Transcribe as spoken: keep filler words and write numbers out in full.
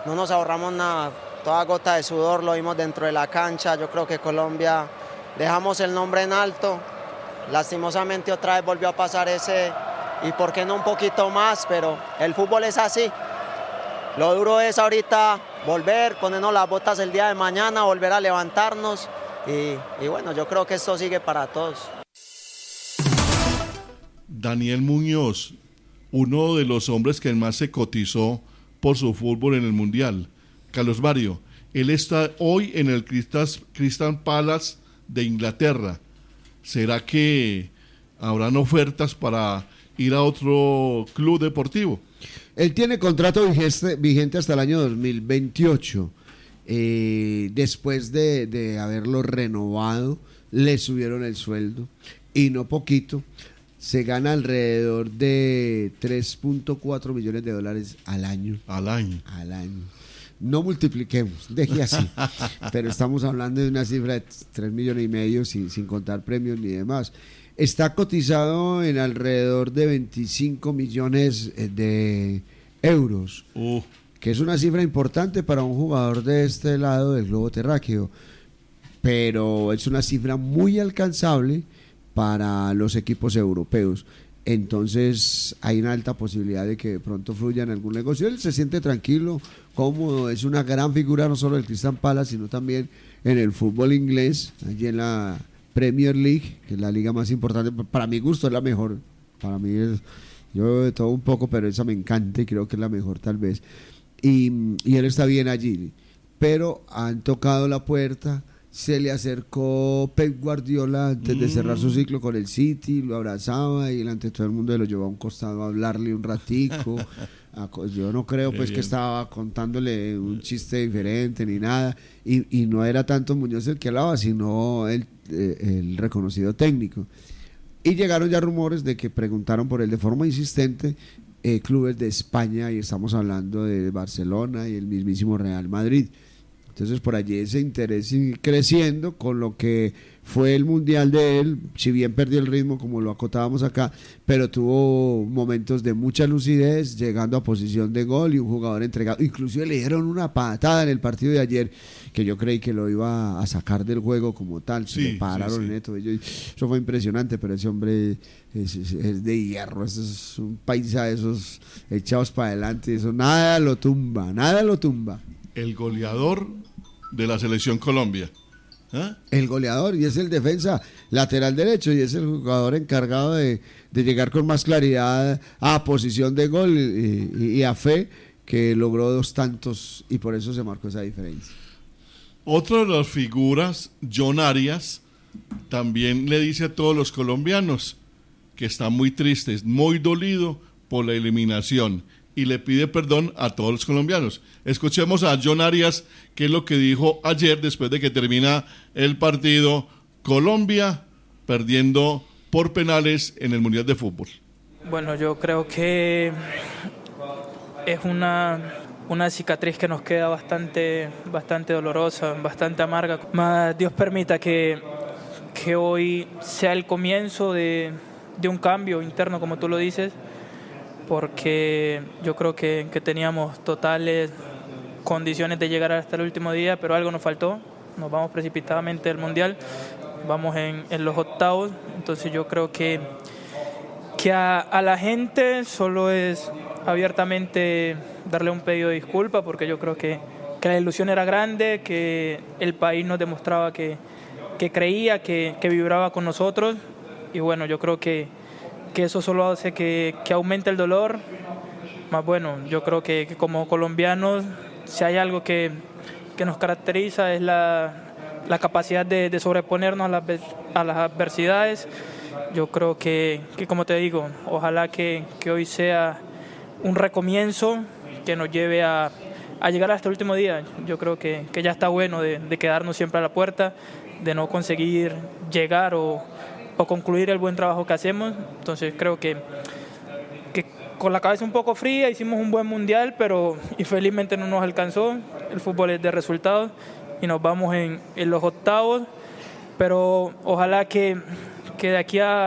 no nos ahorramos nada, toda gota de sudor lo vimos dentro de la cancha. Yo creo que Colombia dejamos el nombre en alto, lastimosamente otra vez volvió a pasar ese, y por qué no un poquito más, pero el fútbol es así. Lo duro es ahorita volver, ponernos las botas el día de mañana, volver a levantarnos y, y bueno, yo creo que esto sigue para todos. Daniel Muñoz, uno de los hombres que más se cotizó por su fútbol en el Mundial. Carlos Mario, él está hoy en el Crystal Palace de Inglaterra. ¿Será que habrán ofertas para ir a otro club deportivo? Él tiene contrato vigente, vigente hasta el año dos mil veintiocho. Eh, después de, de haberlo renovado, le subieron el sueldo, y no poquito. Se gana alrededor de tres punto cuatro millones de dólares al año. Al año. Al año. No multipliquemos, deje así. Pero estamos hablando de una cifra de tres millones y medio sin, sin contar premios ni demás. Está cotizado en alrededor de veinticinco millones de euros, uh. que es una cifra importante para un jugador de este lado del globo terráqueo, pero es una cifra muy alcanzable para los equipos europeos. Entonces hay una alta posibilidad de que de pronto fluya en algún negocio. Él se siente tranquilo, cómodo, es una gran figura no solo del Crystal Palace, sino también en el fútbol inglés, allí en la Premier League, que es la liga más importante. Para mi gusto es la mejor. Para mí es, yo de todo un poco, pero esa me encanta y creo que es la mejor tal vez. Y, y él está bien allí. Pero han tocado la puerta, se le acercó Pep Guardiola antes mm. de cerrar su ciclo con el City, lo abrazaba y delante de todo el mundo lo llevaba a un costado a hablarle un ratico. Yo no creo pues que estaba contándole un chiste diferente ni nada, y, y no era tanto Muñoz el que hablaba, sino el, el reconocido técnico. Y llegaron ya rumores de que preguntaron por él de forma insistente eh, clubes de España, y estamos hablando de Barcelona y el mismísimo Real Madrid. Entonces por allí ese interés sigue creciendo con lo que fue el Mundial de él, si bien perdió el ritmo como lo acotábamos acá, pero tuvo momentos de mucha lucidez, llegando a posición de gol y un jugador entregado. Inclusive le dieron una patada en el partido de ayer que yo creí que lo iba a sacar del juego como tal, se sí, le pararon sí, sí. neto. Eso fue impresionante, pero ese hombre es, es, es de hierro, eso es un paisa de esos echados para adelante, eso nada lo tumba, nada lo tumba. El goleador de la selección Colombia. ¿Eh? El goleador, y es el defensa lateral derecho, y es el jugador encargado de, de llegar con más claridad a posición de gol y, y, y a fe, que logró dos tantos y por eso se marcó esa diferencia. Otro de las figuras, John Arias, también le dice a todos los colombianos que está muy triste, muy dolido por la eliminación, y le pide perdón a todos los colombianos. Escuchemos a John Arias, qué es lo que dijo ayer después de que termina el partido, Colombia perdiendo por penales en el Mundial de Fútbol. Bueno, yo creo que es una, una cicatriz que nos queda bastante, bastante dolorosa, bastante amarga. Mas Dios permita que, que hoy sea el comienzo de, de un cambio interno, como tú lo dices, porque yo creo que, que teníamos totales condiciones de llegar hasta el último día, pero algo nos faltó, nos vamos precipitadamente del Mundial, vamos en, en los octavos. Entonces yo creo que, que a, a la gente solo es abiertamente darle un pedido de disculpa, porque yo creo que, que la ilusión era grande, que el país nos demostraba que, que creía, que, que vibraba con nosotros, y bueno, yo creo que que eso solo hace que, que aumente el dolor. Más bueno, yo creo que, que como colombianos, si hay algo que, que nos caracteriza es la, la capacidad de, de sobreponernos a las, a las adversidades. Yo creo que, que, como te digo, ojalá que, que hoy sea un recomienzo que nos lleve a, a llegar hasta el último día. Yo creo que, que ya está bueno de, de quedarnos siempre a la puerta, de no conseguir llegar o o concluir el buen trabajo que hacemos. Entonces creo que, que con la cabeza un poco fría hicimos un buen mundial, pero infelizmente no nos alcanzó. El fútbol es de resultados y nos vamos en, en los octavos, pero ojalá que, que de aquí a